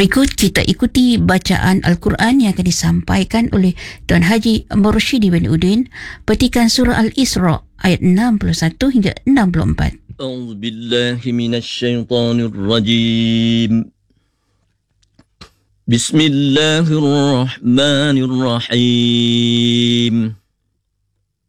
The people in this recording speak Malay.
Berikut kita ikuti bacaan Al-Quran yang akan disampaikan oleh Tuan Haji Mursyidi bin Udin, petikan surah Al-Isra ayat 61 hingga 64. أعوذ بالله من الشيطان الرجيم بسم الله الرحمن الرحيم